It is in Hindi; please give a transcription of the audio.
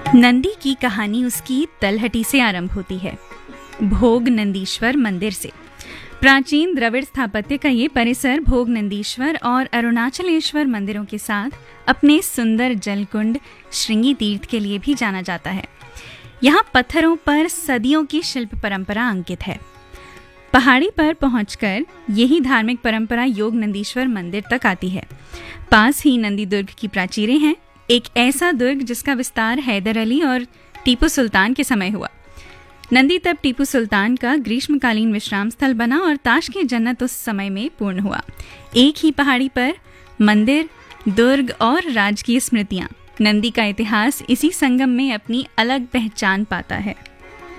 नंदी की कहानी उसकी तलहटी से आरंभ होती है, भोग नंदीश्वर मंदिर से। प्राचीन द्रविड़ स्थापत्य का ये परिसर भोग नंदीश्वर और अरुणाचलेश्वर मंदिरों के साथ अपने सुंदर जलकुंड श्रृंगी तीर्थ के लिए भी जाना जाता है। यहाँ पत्थरों पर सदियों की शिल्प परंपरा अंकित है। पहाड़ी पर पहुंचकर यही धार्मिक परंपरा योग नंदीश्वर मंदिर तक आती है। पास ही नंदी दुर्ग की प्राचीरें हैं, एक ऐसा दुर्ग जिसका विस्तार हैदर अली और टीपू सुल्तान के समय हुआ। नंदी तब टीपू सुल्तान का ग्रीष्मकालीन विश्राम स्थल बना और ताश की जन्नत उस समय में पूर्ण हुआ। एक ही पहाड़ी पर मंदिर, दुर्ग और राजकीय स्मृतियां। नंदी का इतिहास इसी संगम में अपनी अलग पहचान पाता है।